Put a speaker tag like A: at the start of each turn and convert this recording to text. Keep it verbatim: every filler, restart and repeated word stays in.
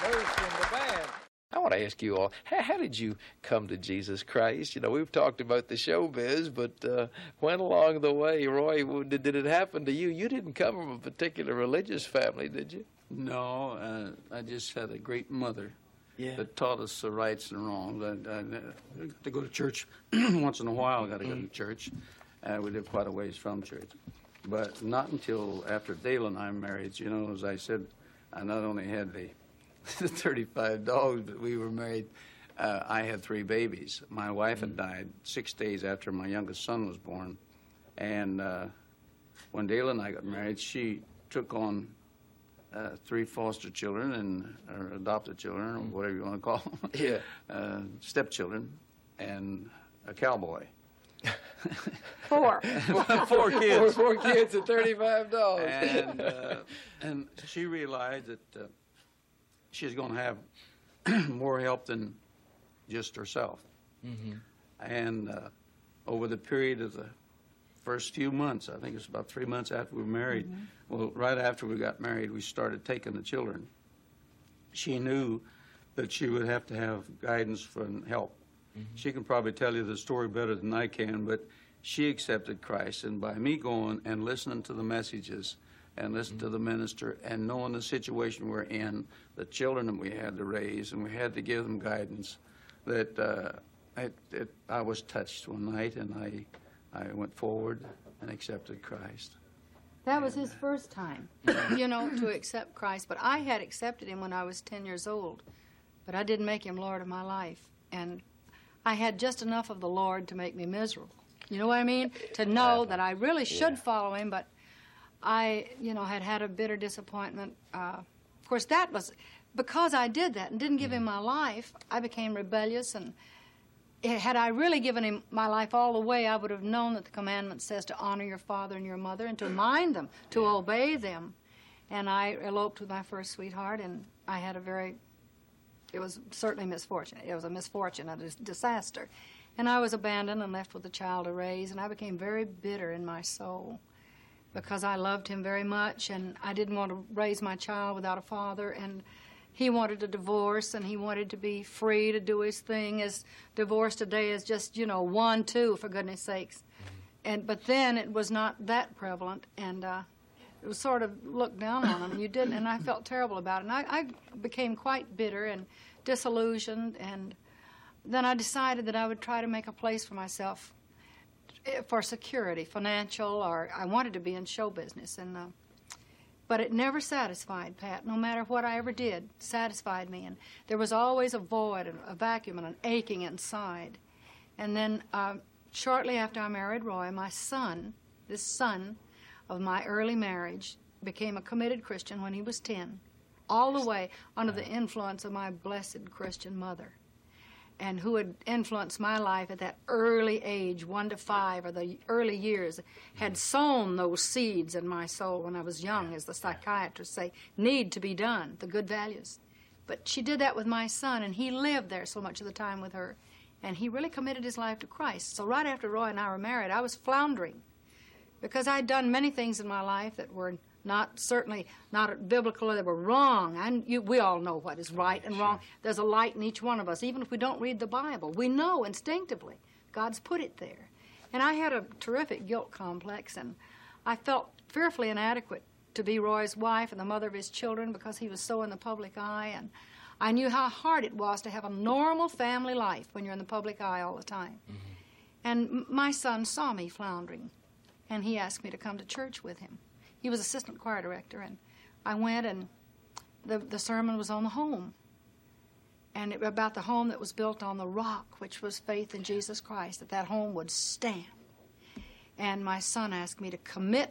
A: Hurst and the band. I want to ask you all, how, how did you come to Jesus Christ? You know, we've talked about the showbiz, but uh, when along the way, Roy, did, did it happen to you? You didn't come from a particular religious family, did you?
B: No, uh, I just had a great mother
A: Yeah.
B: that taught us the rights and wrongs. I, I, I got to go to church once in a while. I got to go to church. Uh, we live quite a ways from church. But not until after Dale and I married. You know, as I said, I not only had the the thirty-five dogs, but we were married. Uh, I had three babies. My wife had died six days after my youngest son was born. And uh, when Dale and I got married, she took on uh, three foster children and or adopted children, or whatever you want to call them.
A: Yeah.
B: Uh, stepchildren and a cowboy.
C: Four.
B: Four kids.
A: Four, four kids and thirty-five dogs.
B: And, uh, and she realized that uh, she's going to have more help than just herself.
A: Mm-hmm.
B: And uh, over the period of the first few months, I think it's about three months after we were married, mm-hmm. well, right after we got married, we started taking the children. She knew that she would have to have guidance and help. Mm-hmm. She can probably tell you the story better than I can, but she accepted Christ, and by me going and listening to the messages and listening mm-hmm. to the minister and knowing the situation we're in, the children that we had to raise, and we had to give them guidance, that uh, it, it, I was touched one night, and I, I went forward and accepted Christ.
C: That was his first time, you know, to accept Christ. But I had accepted him when I was ten years old, but I didn't make him Lord of my life. And I had just enough of the Lord to make me miserable. You know what I mean? To know that I really should yeah. follow him, but I, you know, had had a bitter disappointment. Uh, of course, that was because I did that and didn't give him my life. I became rebellious, and it, had I really given him my life all the way, I would have known that the commandment says to honor your father and your mother and to mind them, to obey them. And I eloped with my first sweetheart, and I had a very, it was certainly misfortunate. It was a misfortune, a dis disaster. And I was abandoned and left with a child to raise, and I became very bitter in my soul because I loved him very much, and I didn't want to raise my child without a father, and he wanted a divorce, and he wanted to be free to do his thing, as divorce today is just, you know, one, two, for goodness sakes. And but then it was not that prevalent, and uh, it was sort of looked down on him. You didn't, and I felt terrible about it. And I, I became quite bitter and disillusioned, and then I decided that I would try to make a place for myself for security, financial, or I wanted to be in show business. And uh, but it never satisfied, Pat. No matter what I ever did, satisfied me. And there was always a void, a vacuum, and an aching inside. And then uh, shortly after I married Roy, my son, this son of my early marriage, became a committed Christian when he was ten, all the way under the influence of my blessed Christian mother, and who had influenced my life at that early age, one to five, or the early years, had sown those seeds in my soul when I was young, as the psychiatrists say, need to be done, the good values. But she did that with my son, and he lived there so much of the time with her, and he really committed his life to Christ. So right after Roy and I were married, I was floundering, because I'd done many things in my life that were not, certainly not biblical, they were wrong. And you, we all know what is right and wrong. There's a light in each one of us. Even if we don't read the Bible, we know instinctively God's put it there. And I had a terrific guilt complex, and I felt fearfully inadequate to be Roy's wife and the mother of his children because he was so in the public eye. And I knew how hard it was to have a normal family life when you're in the public eye all the time. Mm-hmm. And my son saw me floundering, and he asked me to come to church with him. He was assistant choir director, and I went, and the, the sermon was on the home, and it, about the home that was built on the rock, which was faith in Jesus Christ, that that home would stand. And my son asked me to commit